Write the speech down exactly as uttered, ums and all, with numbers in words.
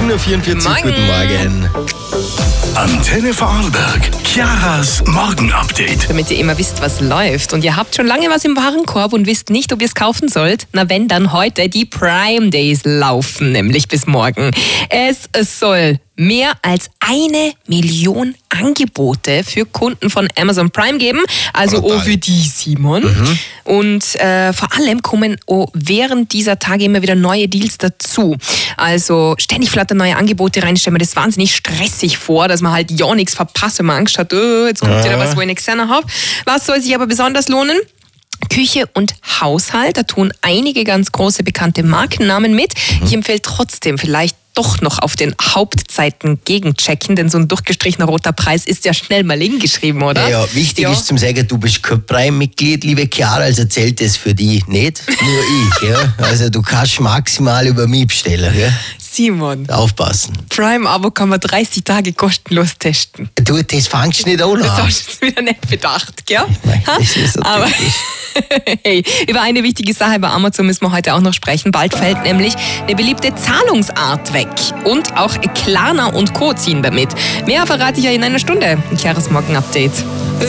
sieben Uhr vierundvierzig, Morgen. Guten Morgen. Antenne Vorarlberg, Chiaras Morgenupdate. Damit ihr immer wisst, was läuft. Und ihr habt schon lange was im Warenkorb und wisst nicht, ob ihr es kaufen sollt. Na wenn, dann heute die Prime Days laufen, nämlich bis morgen. Es soll mehr als eine Million Angebote für Kunden von Amazon Prime geben. Also auch für die, Simon. Mhm. Und äh, vor allem kommen auch während dieser Tage immer wieder neue Deals dazu. Also ständig flattern neue Angebote rein. Stellen wir das wahnsinnig stressig vor, dass man halt ja nichts verpasst, wenn man Angst hat, oh, jetzt kommt ja. wieder was, wo ich nichts gesehen habe. Was soll sich aber besonders lohnen? Küche und Haushalt, da tun einige ganz große bekannte Markennamen mit. Mhm. Ich empfehle trotzdem vielleicht doch noch auf den Hauptseiten gegenchecken, denn so ein durchgestrichener roter Preis ist ja schnell mal hingeschrieben, oder? Ja, ja wichtig ja. ist zum Sagen, du bist kein Prime-Mitglied, liebe Chiara, also zählt das für dich nicht, nur ich. Ja? Also du kannst maximal über mich bestellen. Ja? Simon. Aufpassen. Prime-Abo kann man dreißig Tage kostenlos testen. Du, das fangst nicht an. Das hast du jetzt wieder nicht bedacht, gell? Nein, das ist Aber hey, über eine wichtige Sache bei Amazon müssen wir heute auch noch sprechen. Bald fällt nämlich eine beliebte Zahlungsart weg. Und auch Klarna und Co. ziehen damit. Mehr verrate ich ja in einer Stunde. Ein klares Morgen-Update.